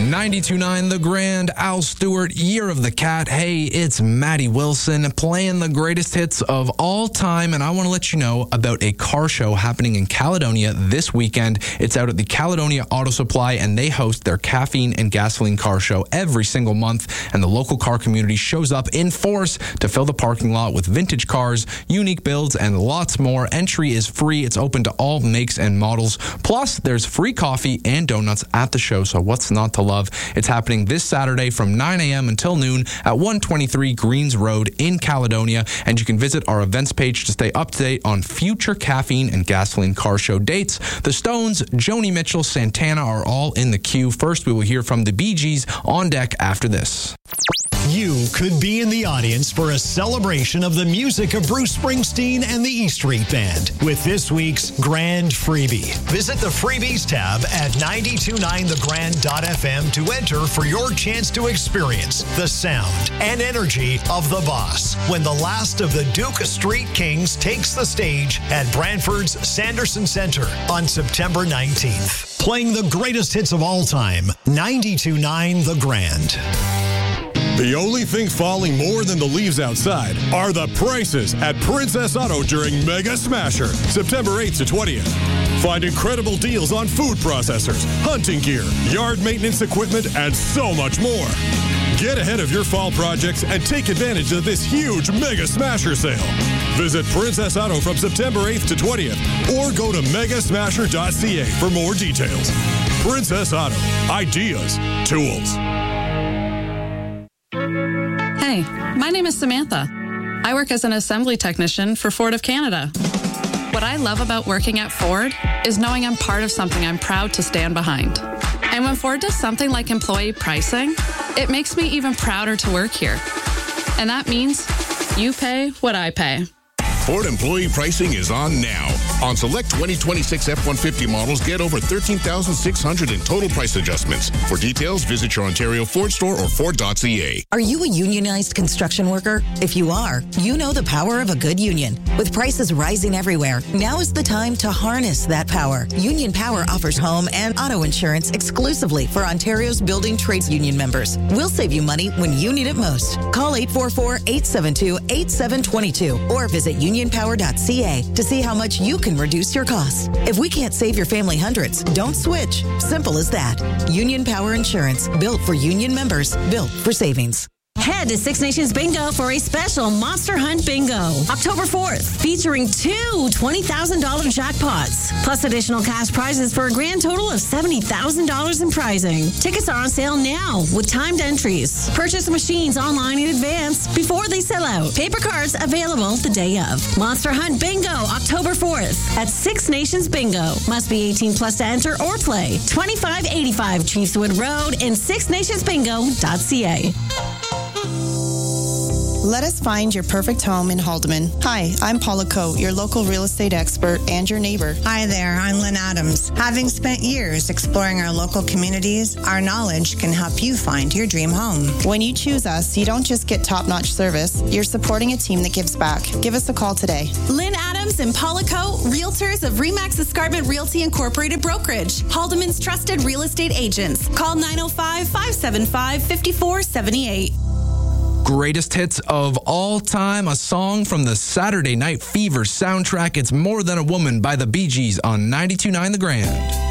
92.9 The Grand, Al Stewart, Year of the Cat. Hey, it's Maddie Wilson playing the greatest hits of all time, and I want to let you know about a car show happening in Caledonia this weekend. It's out at the Caledonia Auto Supply, and they host their caffeine and gasoline car show every single month, and the local car community shows up in force to fill the parking lot with vintage cars, unique builds, and lots more. Entry is free. It's open to all makes and models. Plus, there's free coffee and donuts at the show, so what's not to love? It's happening this Saturday from 9 a.m. until noon at 123 Greens Road in Caledonia, and you can visit our events page to stay up to date on future caffeine and gasoline car show dates. The Stones, Joni Mitchell, Santana are all in the queue. First, we will hear from the Bee Gees on deck after this. You could be in the audience for a celebration of the music of Bruce Springsteen and the E Street Band with this week's Grand Freebie. Visit the Freebies tab at 929thegrand.fm to enter for your chance to experience the sound and energy of the boss when the last of the Duke Street Kings takes the stage at Brantford's Sanderson Center on September 19th. Playing the greatest hits of all time, 92.9 The Grand. The only thing falling more than the leaves outside are the prices at Princess Auto during Mega Smasher, September 8th to 20th. Find incredible deals on food processors, hunting gear, yard maintenance equipment, and so much more. Get ahead of your fall projects and take advantage of this huge Mega Smasher sale. Visit Princess Auto from September 8th to 20th or go to megasmasher.ca for more details. Princess Auto. Ideas. Tools. Hey, my name is Samantha. I work as an assembly technician for Ford of Canada. What I love about working at Ford is knowing I'm part of something I'm proud to stand behind. And when Ford does something like employee pricing, it makes me even prouder to work here. And that means you pay what I pay. Ford employee pricing is on now. On select 2026 F-150 models, get over $13,600 in total price adjustments. For details, visit your Ontario Ford store or Ford.ca. Are you a unionized construction worker? If you are, you know the power of a good union. With prices rising everywhere, now is the time to harness that power. Union Power offers home and auto insurance exclusively for Ontario's building trades union members. We'll save you money when you need it most. Call 844-872-8722 or visit unionpower.ca to see how much you can reduce your costs. If we can't save your family hundreds, don't switch. Simple as that. Union Power Insurance, built for union members, built for savings. Head to Six Nations Bingo for a special Monster Hunt Bingo, October 4th, featuring two $20,000 jackpots, plus additional cash prizes for a grand total of $70,000 in prizing. Tickets are on sale now with timed entries. Purchase machines online in advance before they sell out. Paper cards available the day of. Monster Hunt Bingo, October 4th at Six Nations Bingo. Must be 18 plus to enter or play. 2585 Chiefswood Road and sixnationsbingo.ca. Let us find your perfect home in Haldeman. Hi, I'm Paula Coe, your local real estate expert and your neighbor. Hi there, I'm Lynn Adams. Having spent years exploring our local communities, our knowledge can help you find your dream home. When you choose us, you don't just get top-notch service, you're supporting a team that gives back. Give us a call today. Lynn Adams and Paula Coe, realtors of Remax Escarpment Realty Incorporated Brokerage, Haldeman's trusted real estate agents. Call 905-575-5478. Greatest hits of all time, a song from the Saturday Night Fever soundtrack. It's More Than a Woman by the Bee Gees on 92.9 The Grand.